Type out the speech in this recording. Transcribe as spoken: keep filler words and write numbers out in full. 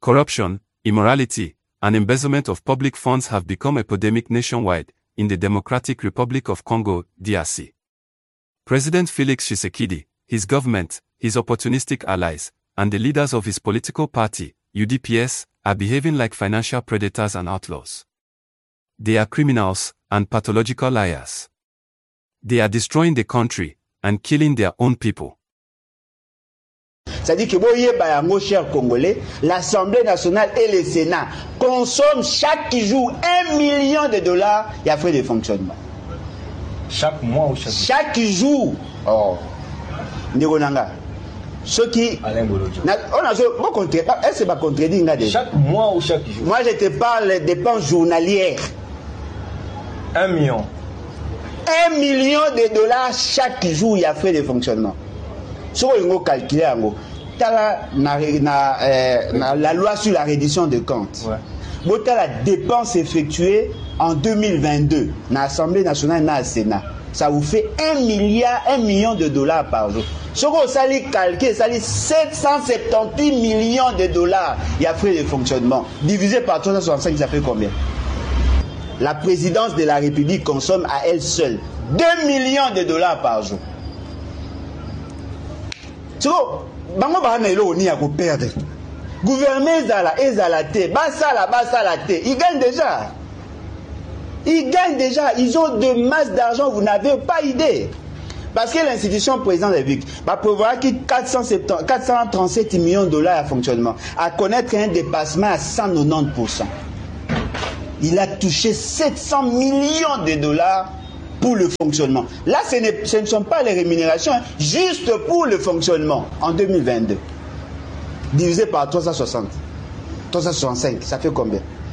Corruption, immorality, and embezzlement of public funds have become epidemic nationwide, in the Democratic Republic of Congo, D R C. President Felix Tshisekedi, his government, his opportunistic allies, and the leaders of his political party, U D P S, are behaving like financial predators and outlaws. They are criminals and pathological liars. They are destroying the country and killing their own people. C'est-à-dire que, mon cher Congolais, l'Assemblée nationale et le Sénat consomment chaque jour un million de dollars et à frais de fonctionnement. Chaque mois ou chaque jour? Chaque jour. Oh. Ndigonanga. Ce qui. On a est-ce que ça contredit déjà? Chaque mois ou chaque jour? Moi, je te parle des dépenses journalières. Un million. Un million de dollars chaque jour, il y a frais de fonctionnement. Si on calcule, la loi sur la reddition de comptes. Ouais. La dépense effectuée en deux mille vingt-deux dans l'Assemblée nationale et dans le Sénat, ça vous fait un milliard, un million de dollars par jour. Si on calcule, ça dit sept cent soixante-dix millions de dollars, il y a frais de fonctionnement. Divisé par trois cent soixante-cinq, ça fait combien? La présidence de la République consomme à elle seule deux millions de dollars par jour. Tu vois, bango bana elo ni ya ko perdre. Gouvernement ezala ezala te, basala basala te. Ils gagnent déjà. Ils gagnent déjà, ils ont de masse d'argent, vous n'avez pas idée. Parce que l'institution président de la République va prévoir qu'il quatre cent trente-sept millions de dollars à fonctionnement, à connaître un dépassement à cent quatre-vingt-dix pour cent. Il a touché sept cents millions de dollars pour le fonctionnement. Là, ce, ce ne sont pas les rémunérations, hein, juste pour le fonctionnement en deux mille vingt-deux. Divisé par trois cent soixante, trois cent soixante-cinq, ça fait combien?